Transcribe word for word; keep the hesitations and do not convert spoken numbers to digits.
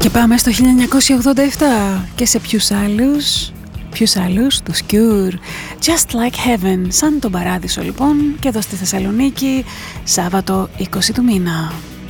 Και πάμε στο χίλια εννιακόσια ογδόντα επτά και σε ποιους άλλους, ποιους άλλους, τους Cure, Just Like Heaven, σαν τον παράδεισο λοιπόν, και εδώ στη Θεσσαλονίκη, Σάββατο είκοσι του μήνα.